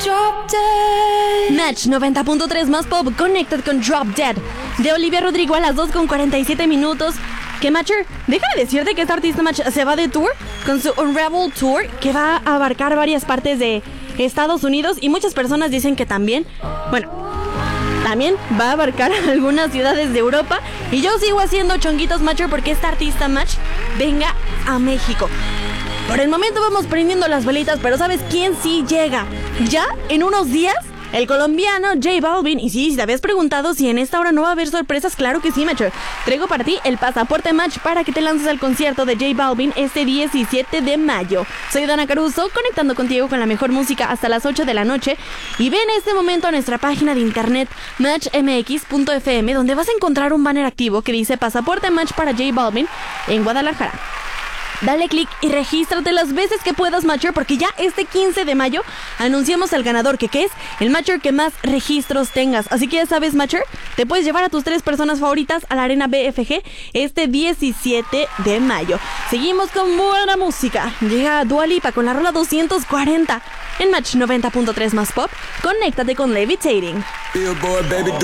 Match 90.3 más pop, Connected con Drop Dead de Olivia Rodrigo a las 2:47. Que Matcher, deja de decirte que esta artista Match se va de tour con su Unravel Tour, que va a abarcar varias partes de Estados Unidos, y muchas personas dicen que también va a abarcar algunas ciudades de Europa. Y yo sigo haciendo chonguitos Matcher porque esta artista Match venga a México. Por el momento vamos prendiendo las velitas, pero ¿sabes quién sí llega? Ya en unos días, el colombiano J Balvin. Y sí, si te habías preguntado si en esta hora no va a haber sorpresas, claro que sí, Match. Traigo para ti el pasaporte Match para que te lances al concierto de J Balvin este 17 de mayo. Soy Dana Caruso, conectando contigo con la mejor música hasta las 8 de la noche. Y ve en este momento a nuestra página de internet matchmx.fm, donde vas a encontrar un banner activo que dice Pasaporte Match para J Balvin en Guadalajara. Dale click y regístrate las veces que puedas, Matcher, porque ya este 15 de mayo anunciamos al ganador, que es el Matcher que más registros tengas. Así que ya sabes, Matcher, te puedes llevar a tus 3 personas favoritas a la Arena BFG este 17 de mayo. Seguimos con buena música. Llega Dua Lipa con la rola 240 en Match 90.3 más pop. Conéctate con Levitating.